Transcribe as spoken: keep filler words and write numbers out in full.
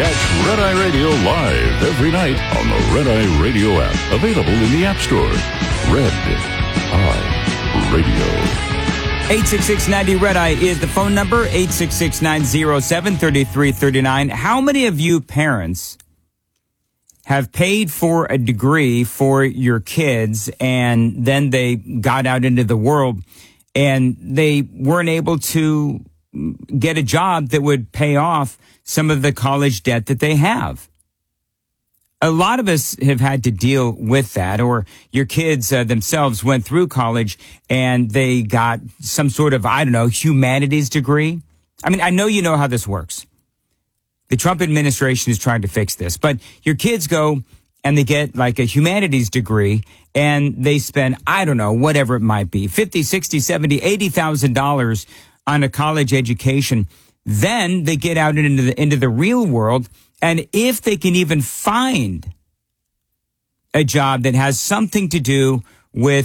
Catch Red Eye Radio live every night on the Red Eye Radio app. Available in the App Store. Red Eye Radio. eight six six ninety Red Eye is the phone number. eight six six nine zero seven three three three nine. How many of you parents have paid for a degree for your kids and then they got out into the world and they weren't able to get a job that would pay off some of the college debt that they have? A lot of us have had to deal with that, or your kids uh, themselves went through college and they got some sort of, I don't know, humanities degree. I mean, I know you know how this works. The Trump administration is trying to fix this, but your kids go and they get like a humanities degree and they spend, I don't know, whatever it might be, fifty, sixty, seventy, eighty thousand dollars on a college education. Then they get out into the, into the real world. And if they can even find a job that has something to do with